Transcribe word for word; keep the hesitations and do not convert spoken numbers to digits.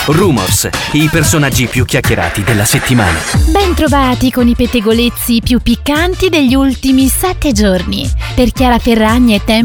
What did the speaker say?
Rumors, i personaggi più chiacchierati della settimana. Ben trovati con i pettegolezzi più piccanti degli ultimi sette giorni. Per Chiara Ferragni è tempo